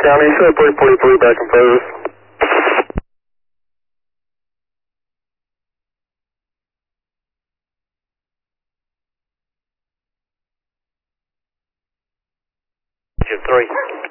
County, show 343 back in service. Engine 3.